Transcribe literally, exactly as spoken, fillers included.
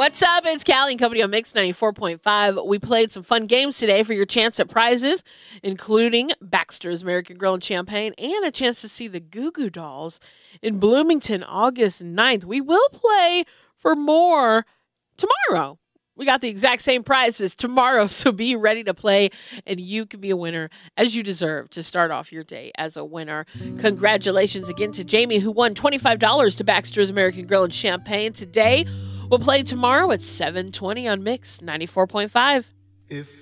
What's up? It's Callie and Company on Mix ninety-four point five. We played some fun games today for your chance at prizes, including Baxter's American Grill and Champagne and a chance to see the Goo Goo Dolls in Bloomington August ninth. We will play for more tomorrow. We got the exact same prizes tomorrow, so be ready to play, and you can be a winner as you deserve to start off your day as a winner. Congratulations again to Jamie, who won twenty-five dollars to Baxter's American Grill and Champagne today. We'll play tomorrow at seven twenty on Mix ninety-four point five. If